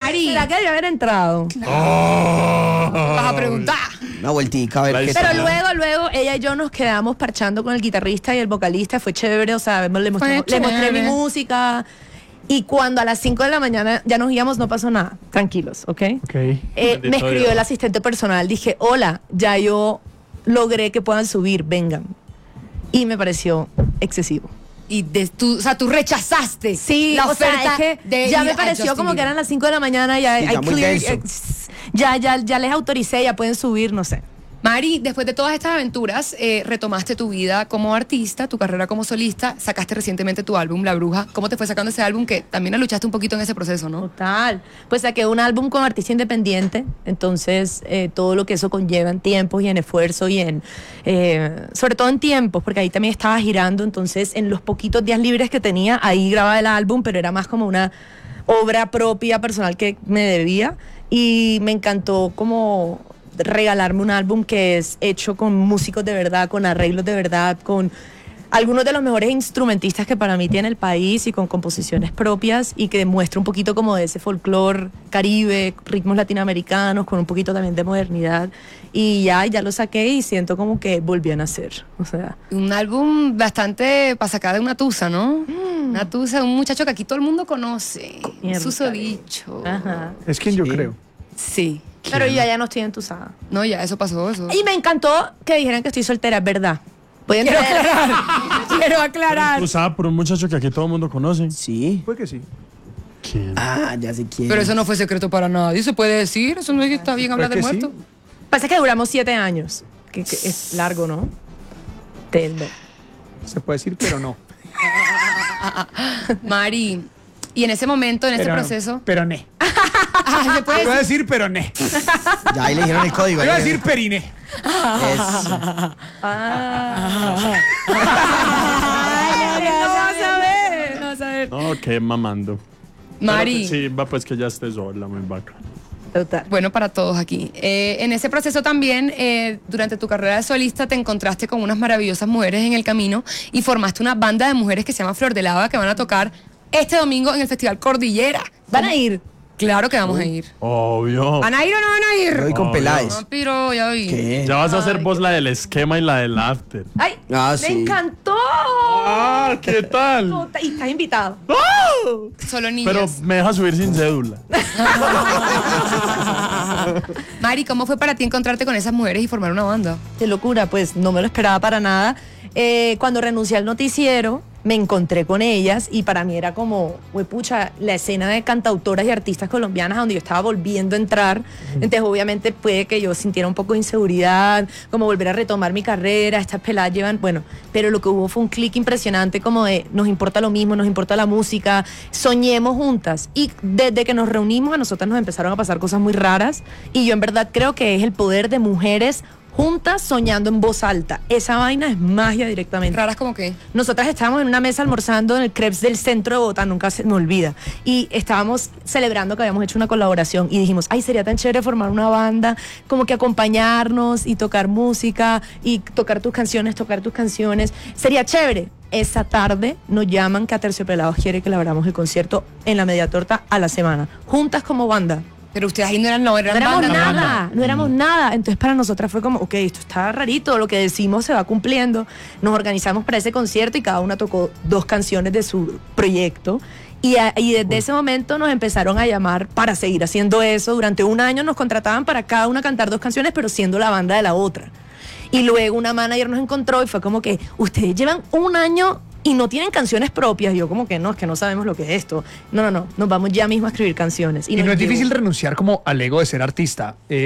Mari. ¿Será que debe haber entrado? Vas a preguntar. Una vueltica, a ver qué Pero tal. luego ella y yo nos quedamos parchando con el guitarrista y el vocalista. Fue chévere, o sea, le mostré mi música. Y cuando a las 5 de la mañana ya nos íbamos, no pasó nada. Tranquilos, ¿ok? Me escribió el asistente personal. Dije, hola, ya yo logré que puedan subir, vengan. Y me pareció excesivo. Y tú rechazaste Sí, la o sea, oferta es que de ya ir me a pareció Justin como que Bieber. eran las 5 de la mañana, ya, Sí, está muy denso. ya les autoricé, ya pueden subir, no sé. Mari, después de todas estas aventuras, retomaste tu vida como artista, tu carrera como solista, sacaste recientemente tu álbum, La Bruja. ¿Cómo te fue sacando ese álbum? Que también luchaste un poquito en ese proceso, ¿no? Total. Pues saqué un álbum como artista independiente, entonces todo lo que eso conlleva en tiempos y en esfuerzo y en, sobre todo en tiempos, porque ahí también estaba girando, entonces en los poquitos días libres que tenía, ahí grababa el álbum, pero era más como una obra propia, personal que me debía, y me encantó como regalarme un álbum que es hecho con músicos de verdad, con arreglos de verdad, con algunos de los mejores instrumentistas que para mí tiene el país y con composiciones propias y que demuestra un poquito como de ese folclore caribe, ritmos latinoamericanos, con un poquito también de modernidad. Y ya lo saqué y siento como que volví a nacer. O sea, Un álbum bastante para sacar de una tusa, ¿no? Una tusa, un muchacho que aquí todo el mundo conoce. Un Mierda. susodicho. ajá. Es quien yo creo. Sí. Pero yo ya no estoy entusada. No, ya, eso pasó, eso. Y me encantó que dijeran que estoy soltera, es verdad. Pueden Quiero aclarar. Usada por un muchacho que aquí todo el mundo conoce. Sí. Puede que sí. ¿Quién? Ah, ya sé quién. Pero eso no fue secreto para nadie, se puede decir. Eso no es que está bien hablar del que sí. muerto. Pasa que duramos 7 años, que es largo, ¿no? Se puede decir, pero no. Mari, y en ese momento, en ese Pero- proceso. Pero ne. ¿Se puede Iba a decir? decir, pero ne. Ya ahí le dijeron el código. Iba a ahí le decir perine. Eso. No vas a ver. No vas a ver. No, qué mamando. Mari. Pero, sí, va pues que ya esté sola, muy bacana. Total. Bueno, para todos aquí. En ese proceso también, durante tu carrera de solista, te encontraste con unas maravillosas mujeres en el camino y formaste una banda de mujeres que se llama Flor de Lava, que van a tocar este domingo en el Festival Cordillera. ¿Van a ir? Claro que vamos a ir. Obvio. ¿Van a ir o no van a ir? Yo voy con Obvio. Peláez. No, piro, ya vi. ¿Qué? Ya vas a hacer vos la del esquema y la del after. ¡Ay! Ah, ¡Me sí. encantó! Ah, ¿qué tal? Y estás invitado. Solo niñas. Pero me deja subir sin cédula. Mari, ¿cómo fue para ti encontrarte con esas mujeres y formar una banda? Qué locura, pues no me lo esperaba para nada. Cuando renuncié al noticiero, me encontré con ellas y para mí era como, pucha, la escena de cantautoras y artistas colombianas donde yo estaba volviendo a entrar. Entonces, obviamente, puede que yo sintiera un poco de inseguridad, como volver a retomar mi carrera. Estas peladas llevan, bueno, pero lo que hubo fue un clic impresionante, como de nos importa lo mismo, nos importa la música, soñemos juntas. Y desde que nos reunimos, a nosotras nos empezaron a pasar cosas muy raras. Y yo, en verdad, creo que es el poder de mujeres juntas soñando en voz alta. Esa vaina es magia directamente. ¿Raras como qué? Nosotras estábamos en una mesa almorzando en el Crepes del centro de Bogotá, nunca se me olvida. Y estábamos celebrando que habíamos hecho una colaboración y dijimos, ay, sería tan chévere formar una banda, como que acompañarnos y tocar música y tocar tus canciones. Sería chévere. Esa tarde nos llaman que Aterciopelados quiere que le abramos el concierto en la Media Torta a la semana, juntas como banda. Pero ustedes ahí no eran banda, No éramos nada. Entonces para nosotras fue como, ok, esto está rarito, lo que decimos se va cumpliendo. Nos organizamos para ese concierto y cada una tocó 2 canciones de su proyecto. Y desde ese momento nos empezaron a llamar para seguir haciendo eso. Durante un año nos contrataban para cada una cantar 2 canciones, pero siendo la banda de la otra. Y luego una manager nos encontró y fue como que, ustedes llevan un año y no tienen canciones propias. Yo como que no, es que no sabemos lo que es esto. No, nos vamos ya mismo a escribir canciones. Y no nos es llevó. difícil renunciar como al ego de ser artista.